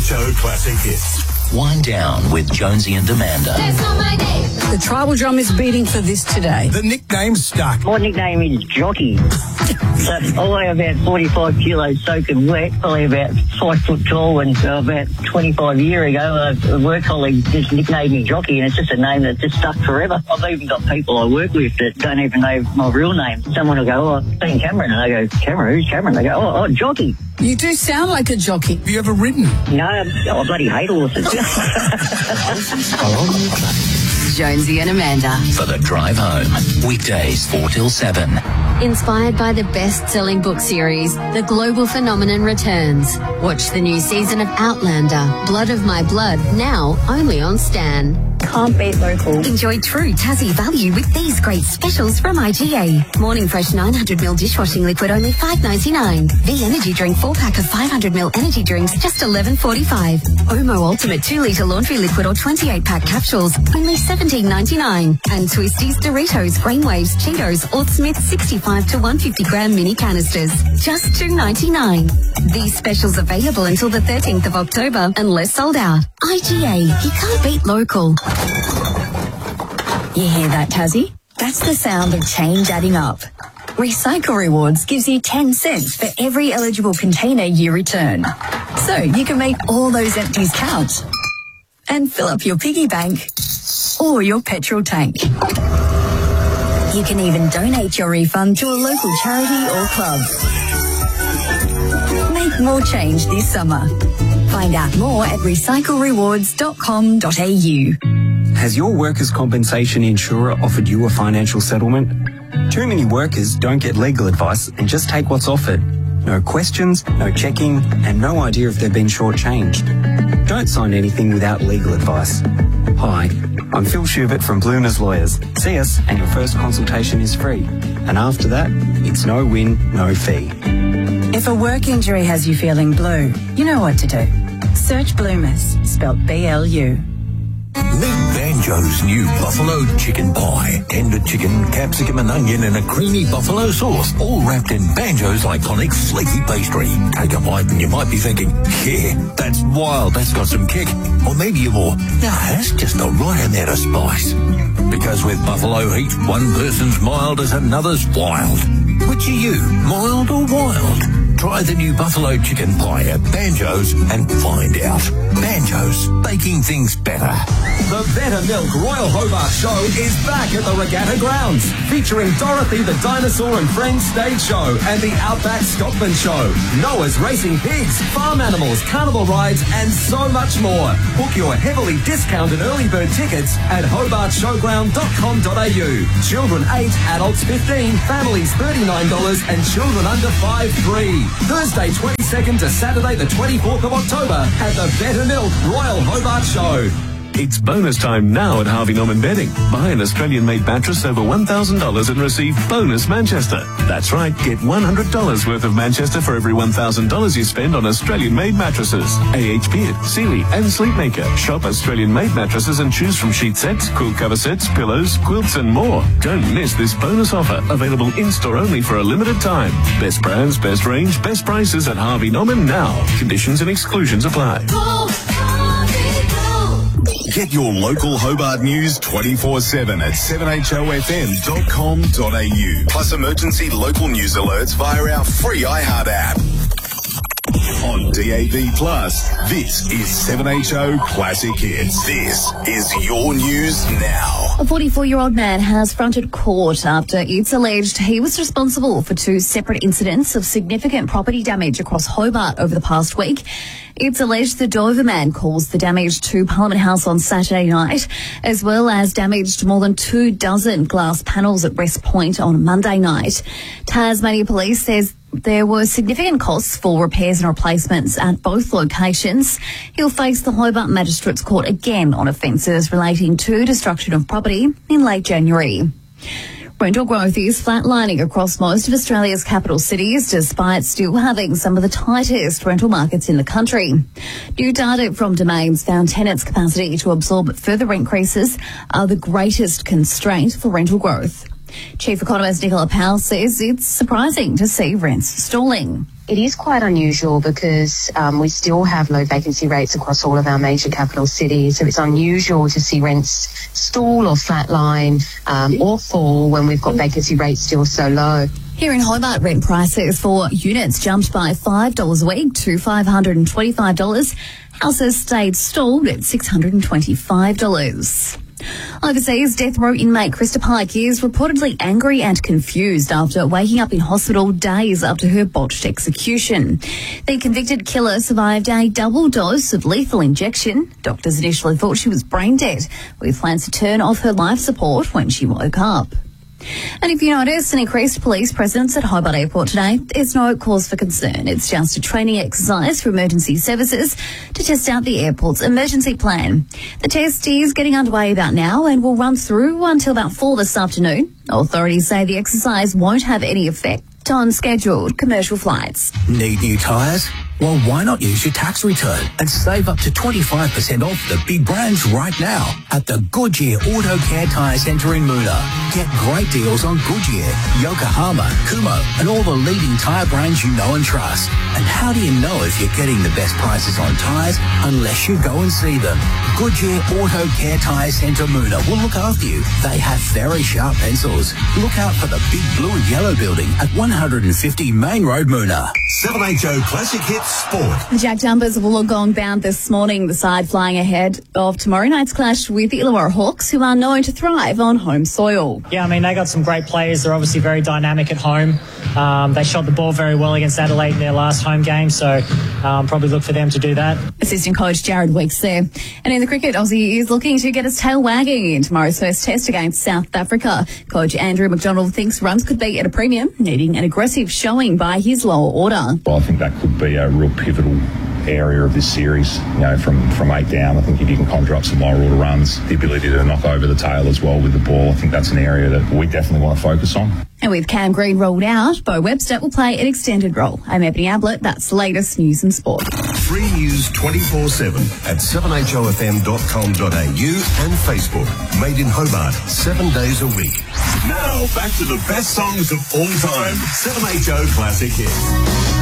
7HO Classic Hits. Wind down with Jonesy and Amanda. That's not my name. The tribal drum is beating for this today. The nickname's stuck. My nickname is Jockey. So I weigh about 45 kilos soaking wet, probably about 5 foot tall, and about 25 years ago a work colleague just nicknamed me Jockey, and it's just a name that just stuck forever. I've even got people I work with that don't even know my real name. Someone will go, "Oh, Ben Cameron," and I go, "Cameron? Who's Cameron?" They go, "Oh, Jockey." You do sound like a jockey. Have you ever ridden? No, I bloody hate horses. Jonesy and Amanda. For the drive home. Weekdays 4 till 7. Inspired by the best-selling book series, The Global Phenomenon returns. Watch the new season of Outlander, Blood of My Blood, now only on Stan. Can't beat local. Enjoy true Tassie value with these great specials from IGA. Morning Fresh 900ml dishwashing liquid only $5.99. The Energy Drink 4-pack of 500ml energy drinks just $11.45. Omo Ultimate 2-litre laundry liquid or 28-pack capsules only $17.99. And Twisties, Doritos, Brainwaves, Cheetos or Smith 65 to 150-gram mini canisters just $2.99. These specials available until the 13th of October unless sold out. IGA, you can't beat local. You hear that, Tassie? That's the sound of change adding up. Recycle Rewards gives you 10 cents for every eligible container you return. So you can make all those empties count and fill up your piggy bank or your petrol tank. You can even donate your refund to a local charity or club. Make more change this summer. Find out more at recyclerewards.com.au. Has your workers' compensation insurer offered you a financial settlement? Too many workers don't get legal advice and just take what's offered. No questions, no checking, and no idea if they've been shortchanged. Don't sign anything without legal advice. Hi, I'm Phil Schubert from Bloomer's Lawyers. See us and your first consultation is free. And after that, it's no win, no fee. If a work injury has you feeling blue, you know what to do. Search Bloomers, spelt B-L-U. Meet Banjo's new buffalo chicken pie. Tender chicken, capsicum and onion in a creamy buffalo sauce, all wrapped in Banjo's iconic flaky pastry. Take a bite and you might be thinking, yeah, that's wild, that's got some kick. Or maybe you're more, no, that's just the right amount of spice. Because with buffalo heat, one person's mild as another's wild. Which are you, mild or wild? Try the new buffalo chicken pie at Banjo's and find out. Banjo's, baking things better. The Better Milk Royal Hobart Show is back at the Regatta Grounds, featuring Dorothy the Dinosaur and Friends stage show and the Outback Stockman Show, Noah's Racing Pigs, farm animals, carnival rides and so much more. Book your heavily discounted early bird tickets at hobartshowground.com.au. Children 8, adults 15, families $39 and children under 5 free. Thursday 22nd to Saturday the 24th of October at the Better Milk Royal Hobart Show. It's bonus time now at Harvey Norman Bedding. Buy an Australian-made mattress over $1,000 and receive bonus Manchester. That's right, get $100 worth of Manchester for every $1,000 you spend on Australian-made mattresses. A.H. Beard, Sealy and Sleepmaker. Shop Australian-made mattresses and choose from sheet sets, quilt cover sets, pillows, quilts and more. Don't miss this bonus offer, available in-store only for a limited time. Best brands, best range, best prices at Harvey Norman now. Conditions and exclusions apply. Get your local Hobart news 24/7 at 7HOFM.com.au. Plus emergency local news alerts via our free iHeart app. On DAB+, this is 7HO Classic Hits. This is your news now. A 44-year-old man has fronted court after it's alleged he was responsible for 2 separate incidents of significant property damage across Hobart over the past week. It's alleged the Dover man caused the damage to Parliament House on Saturday night, as well as damaged more than 24 glass panels at West Point on Monday night. Tasmania Police says there were significant costs for repairs and replacements at both locations. He'll face the Hobart Magistrates Court again on offences relating to destruction of property in late January. Rental growth is flatlining across most of Australia's capital cities, despite still having some of the tightest rental markets in the country. New data from Domains found tenants' capacity to absorb further rent increases are the greatest constraint for rental growth. Chief Economist Nicola Powell says it's surprising to see rents stalling. It is quite unusual because we still have low vacancy rates across all of our major capital cities. So it's unusual to see rents stall or flatline or fall when we've got vacancy rates still so low. Here in Hobart, rent prices for units jumped by $5 a week to $525. Houses stayed stalled at $625. Overseas, death row inmate Krista Pike is reportedly angry and confused after waking up in hospital days after her botched execution. The convicted killer survived a double dose of lethal injection. Doctors initially thought she was brain dead, with plans to turn off her life support when she woke up. And if you notice an increased police presence at Hobart Airport today, there's no cause for concern. It's just a training exercise for emergency services to test out the airport's emergency plan. The test is getting underway about now and will run through until about 4 this afternoon. Authorities say the exercise won't have any effect on scheduled commercial flights. Need new tyres? Well, why not use your tax return and save up to 25% off the big brands right now at the Goodyear Auto Care Tyre Centre in Moona. Get great deals on Goodyear, Yokohama, Kumho and all the leading tyre brands you know and trust. And how do you know if you're getting the best prices on tyres unless you go and see them? Goodyear Auto Care Tyre Centre Moona will look after you. They have very sharp pencils. Look out for the big blue and yellow building at 150 Main Road, Moona. 7HO Classic Hits Sport. The Jack Jumpers will Wollongong bound this morning, the side flying ahead of tomorrow night's clash with the Illawarra Hawks, who are known to thrive on home soil. Yeah, I mean, they got some great players. They're obviously very dynamic at home. They shot the ball very well against Adelaide in their last home game, so probably look for them to do that. Assistant coach Jared Weeks there. And in the cricket, Aussie is looking to get his tail wagging in tomorrow's first test against South Africa. Coach Andrew McDonald thinks runs could be at a premium, needing an aggressive showing by his lower order. Well, I think that could be a real pivotal area of this series, you know, from 8 down. I think if you can conjure up some lower order runs, the ability to knock over the tail as well with the ball, I think that's an area that we definitely want to focus on. And with Cam Green rolled out, Bo Webster will play an extended role. I'm Ebony Ablett. That's the latest news and sport. Free news 24/7 at 7hofm.com.au and Facebook. Made in Hobart, 7 days a week. Now back to the best songs of all time. 7HO Classic Hits.